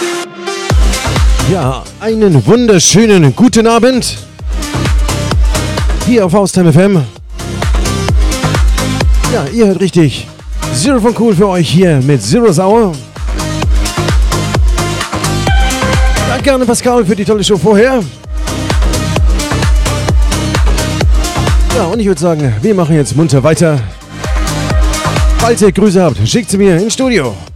Ja, einen wunderschönen guten Abend hier auf Haustime FM. Ja, ihr hört richtig. Zero von Cool für euch hier mit Zero Sauer. Danke an Pascal für die tolle Show vorher. Ja, und ich würde sagen, wir machen jetzt munter weiter. Falls ihr Grüße habt, schickt sie mir ins Studio.